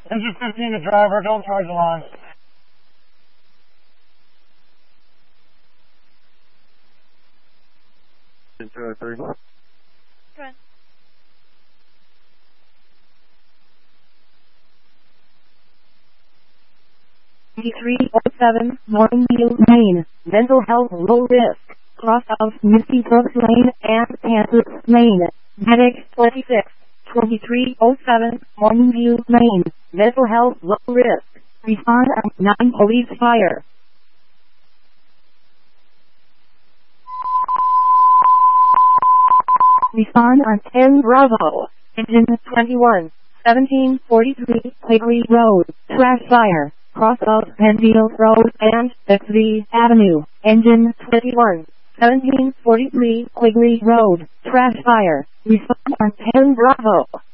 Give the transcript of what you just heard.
Engine 15 to driver, don't charge the line. Engine 203. Good. 2307 Morningview Lane, mental health low risk, cross of Misty Brooks Lane and Kansas Lane, medic 2307 Morningview Lane, mental health low risk, respond on 9 police fire. Respond on 10 Bravo, engine 21, 1743 Quigley Road, trash fire. Cross of Penfield Road and XV Avenue, engine 21, 1743 Quigley Road, trash fire, respond on 10 Bravo.